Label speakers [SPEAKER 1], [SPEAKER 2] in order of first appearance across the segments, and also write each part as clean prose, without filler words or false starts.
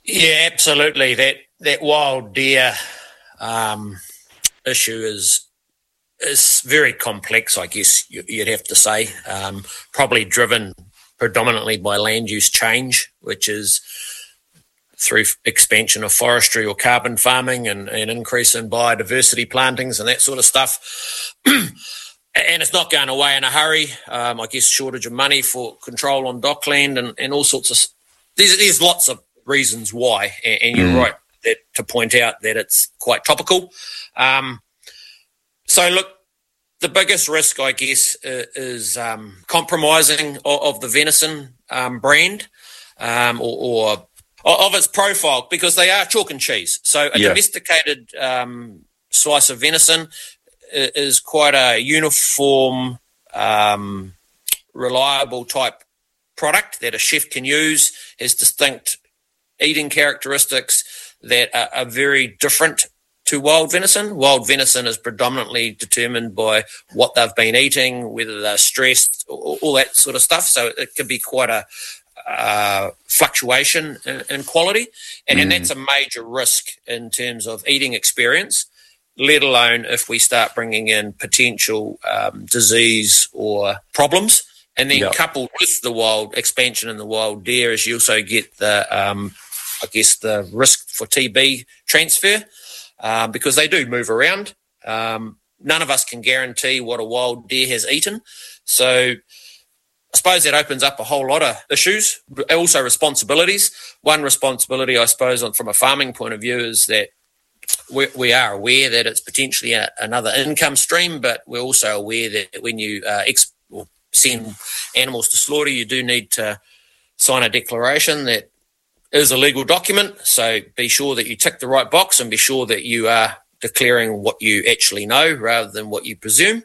[SPEAKER 1] Yeah, absolutely. That wild deer issue is very complex, I guess you'd have to say. Probably driven predominantly by land use change, which is through expansion of forestry or carbon farming and increase in biodiversity plantings and that sort of stuff. And it's not going away in a hurry. I guess shortage of money for control on dockland and all sorts of... There's lots of reasons why, and you're right to point out that it's quite topical. So look, the biggest risk, I guess, is compromising of the venison brand or of its profile, because they are chalk and cheese. So a domesticated slice of venison is quite a uniform, reliable type product that a chef can use, has distinct eating characteristics that are very different to wild venison. Wild venison is predominantly determined by what they've been eating, whether they're stressed, all that sort of stuff. So it can be quite a fluctuation in quality, and that's a major risk in terms of eating experience, let alone if we start bringing in potential disease or problems. And then coupled with the wild expansion in the wild deer is you also get the, I guess, the risk for TB transfer because they do move around. None of us can guarantee what a wild deer has eaten. So I suppose that opens up a whole lot of issues, also responsibilities. One responsibility, I suppose, from a farming point of view is that we are aware that it's potentially another income stream, but we're also aware that when you send animals to slaughter, you do need to sign a declaration that is a legal document. So be sure that you tick the right box and be sure that you are declaring what you actually know rather than what you presume,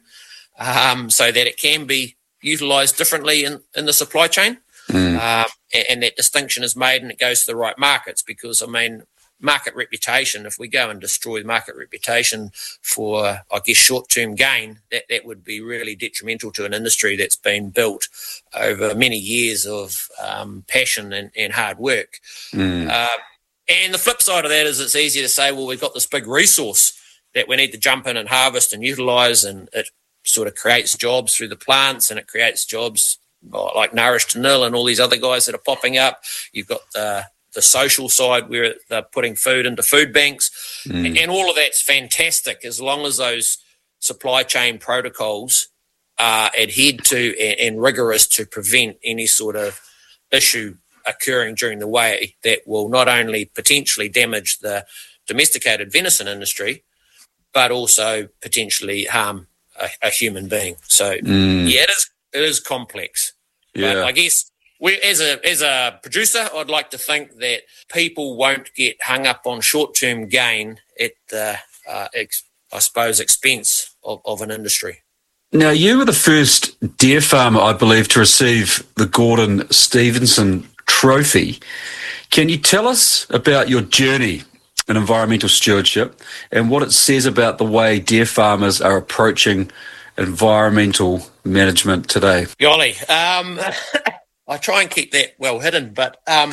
[SPEAKER 1] so that it can be utilised differently in the supply chain. And that distinction is made and it goes to the right markets, because, I mean, market reputation, if we go and destroy market reputation for, I guess, short-term gain, that would be really detrimental to an industry that's been built over many years of passion and hard work. And the flip side of that is it's easy to say, well, we've got this big resource that we need to jump in and harvest and utilise, and it sort of creates jobs through the plants, and it creates jobs like Nourish to Nil and all these other guys that are popping up. You've got the social side where they're putting food into food banks, and all of that's fantastic as long as those supply chain protocols are adhered to and rigorous to prevent any sort of issue occurring during the way that will not only potentially damage the domesticated venison industry, but also potentially harm a human being. So it is complex.
[SPEAKER 2] Yeah,
[SPEAKER 1] but I guess as a producer, I'd like to think that people won't get hung up on short-term gain at the I suppose expense of an industry.
[SPEAKER 2] Now, you were the first deer farmer, I believe, to receive the Gordon Stevenson Trophy. Can you tell us about your journey in environmental stewardship and what it says about the way deer farmers are approaching environmental management today?
[SPEAKER 1] Golly, I try and keep that well hidden, but not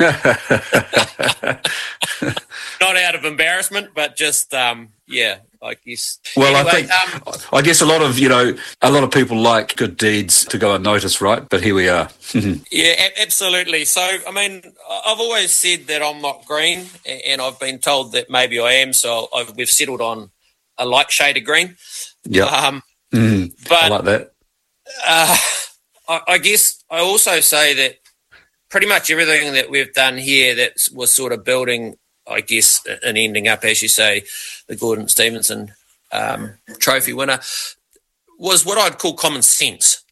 [SPEAKER 1] out of embarrassment, but just I guess.
[SPEAKER 2] Well,
[SPEAKER 1] anyway,
[SPEAKER 2] I guess a lot of people like good deeds to go unnoticed, right? But here we are.
[SPEAKER 1] Yeah, absolutely. So, I mean, I've always said that I'm not green, and I've been told that maybe I am. So we've settled on a light shade of green.
[SPEAKER 2] Yeah.
[SPEAKER 1] But
[SPEAKER 2] I like that.
[SPEAKER 1] I guess I also say that pretty much everything that we've done here that was sort of building, I guess, and ending up, as you say, the Gordon Stevenson Trophy winner, was what I'd call common sense.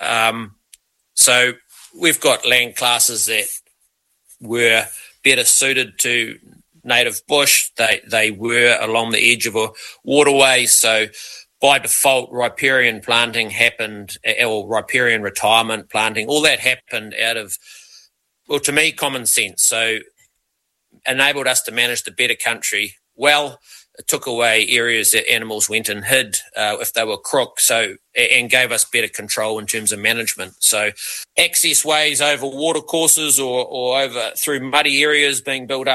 [SPEAKER 1] So we've got land classes that were better suited to native bush. They were along the edge of a waterway, so by default, riparian planting happened, or riparian retirement planting, all that happened out of, well, to me, common sense. So enabled us to manage the better country well. It took away areas that animals went and hid if they were crook, and gave us better control in terms of management. So access ways over water courses or over through muddy areas being built up